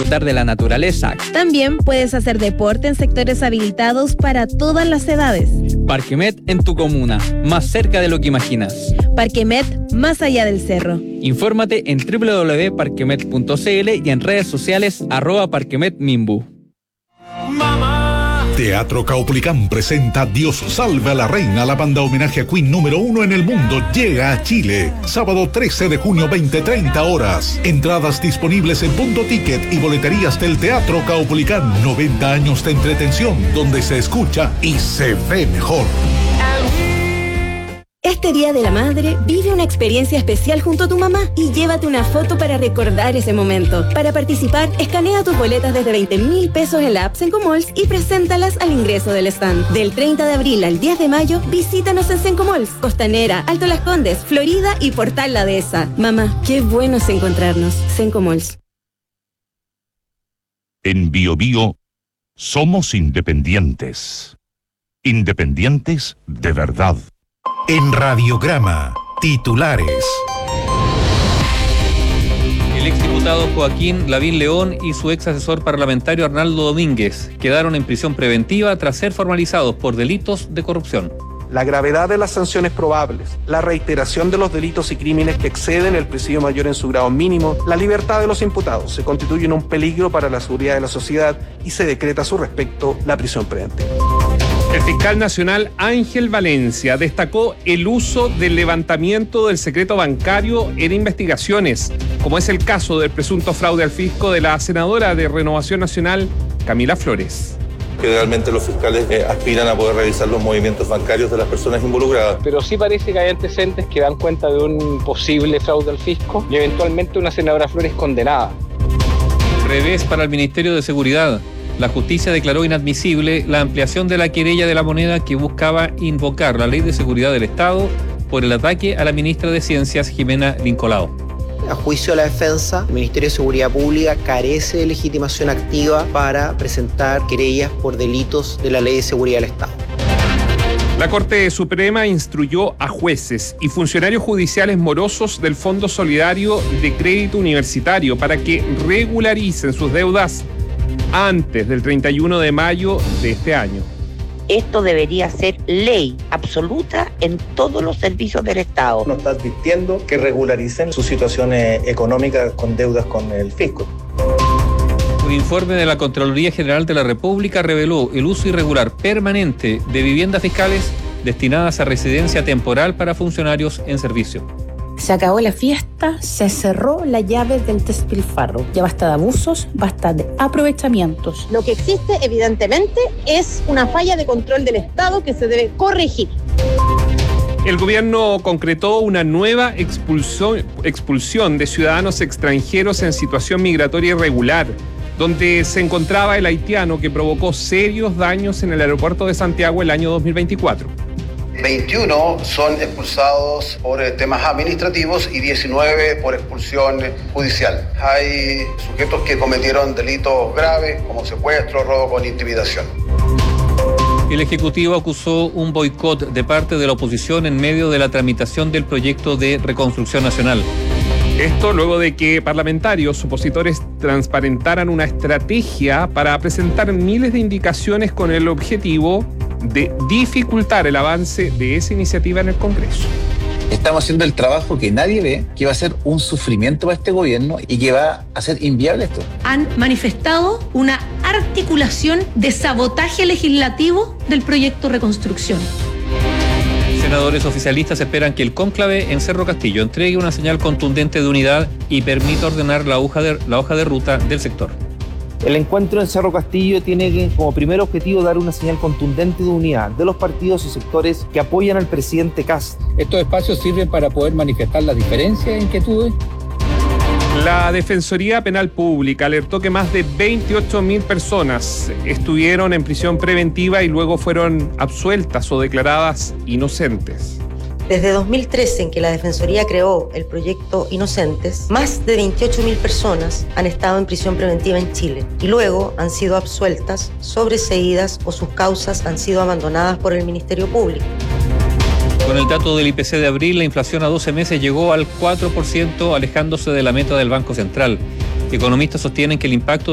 disfrutar de la naturaleza. También puedes hacer deporte en sectores habilitados para todas las edades. Parquemet en tu comuna, más cerca de lo que imaginas. Parquemet, más allá del cerro. Infórmate en www.parquemet.cl y en redes sociales @parquemetmimbu. Teatro Caupolicán presenta Dios salve a la reina. La banda homenaje a Queen número 1 en el mundo llega a Chile. Sábado 13 de junio, 20:30 horas. Entradas disponibles en Punto Ticket y boleterías del Teatro Caupolicán. 90 años de entretención donde se escucha y se ve mejor. Este Día de la Madre, vive una experiencia especial junto a tu mamá y llévate una foto para recordar ese momento. Para participar, escanea tus boletas desde 20.000 pesos en la app Sencomalls y preséntalas al ingreso del stand. Del 30 de abril al 10 de mayo, visítanos en Sencomalls, Costanera, Alto Las Condes, Florida y Portal La Dehesa. Mamá, qué bueno es encontrarnos. Sencomalls. En Bio Bio somos independientes. Independientes de verdad. En Radiograma, titulares. El exdiputado Joaquín Lavín León y su ex asesor parlamentario Arnaldo Domínguez quedaron en prisión preventiva tras ser formalizados por delitos de corrupción. La gravedad de las sanciones probables, la reiteración de los delitos y crímenes que exceden el presidio mayor en su grado mínimo, la libertad de los imputados se constituyen un peligro para la seguridad de la sociedad y se decreta a su respecto la prisión preventiva. El fiscal nacional Ángel Valencia destacó el uso del levantamiento del secreto bancario en investigaciones, como es el caso del presunto fraude al fisco de la senadora de Renovación Nacional, Camila Flores. Generalmente los fiscales aspiran a poder revisar los movimientos bancarios de las personas involucradas. Pero sí parece que hay antecedentes que dan cuenta de un posible fraude al fisco y eventualmente una senadora Flores condenada. Revés para el Ministerio de Seguridad. La justicia declaró inadmisible la ampliación de la querella de La Moneda que buscaba invocar la Ley de Seguridad del Estado por el ataque a la ministra de Ciencias, Jimena Lincolao. A juicio de la defensa, el Ministerio de Seguridad Pública carece de legitimación activa para presentar querellas por delitos de la Ley de Seguridad del Estado. La Corte Suprema instruyó a jueces y funcionarios judiciales morosos del Fondo Solidario de Crédito Universitario para que regularicen sus deudas antes del 31 de mayo de este año. Esto debería ser ley absoluta en todos los servicios del Estado. Nos está advirtiendo que regularicen sus situaciones económicas con deudas con el fisco. Un informe de la Contraloría General de la República reveló el uso irregular permanente de viviendas fiscales destinadas a residencia temporal para funcionarios en servicio. Se acabó la fiesta, se cerró la llave del despilfarro. Ya basta de abusos, basta de aprovechamientos. Lo que existe, evidentemente, es una falla de control del Estado que se debe corregir. El gobierno concretó una nueva expulsión de ciudadanos extranjeros en situación migratoria irregular, donde se encontraba el haitiano que provocó serios daños en el aeropuerto de Santiago el año 2024. 21 son expulsados por temas administrativos y 19 por expulsión judicial. Hay sujetos que cometieron delitos graves como secuestro, robo con intimidación. El Ejecutivo acusó un boicot de parte de la oposición en medio de la tramitación del proyecto de reconstrucción nacional. Esto luego de que parlamentarios opositores transparentaran una estrategia para presentar miles de indicaciones con el objetivo de dificultar el avance de esa iniciativa en el Congreso. Estamos haciendo el trabajo que nadie ve, que va a ser un sufrimiento para este gobierno y que va a ser inviable esto. Han manifestado una articulación de sabotaje legislativo del proyecto Reconstrucción. Senadores oficialistas esperan que el cónclave en Cerro Castillo entregue una señal contundente de unidad y permita ordenar la hoja de ruta del sector. El encuentro en Cerro Castillo tiene como primer objetivo dar una señal contundente de unidad de los partidos y sectores que apoyan al presidente Kast. Estos espacios sirven para poder manifestar las diferencias e inquietudes. La Defensoría Penal Pública alertó que más de 28.000 personas estuvieron en prisión preventiva y luego fueron absueltas o declaradas inocentes. Desde 2013, en que la Defensoría creó el proyecto Inocentes, más de 28.000 personas han estado en prisión preventiva en Chile y luego han sido absueltas, sobreseídas o sus causas han sido abandonadas por el Ministerio Público. Con el dato del IPC de abril, la inflación a 12 meses llegó al 4%, alejándose de la meta del Banco Central. Economistas sostienen que el impacto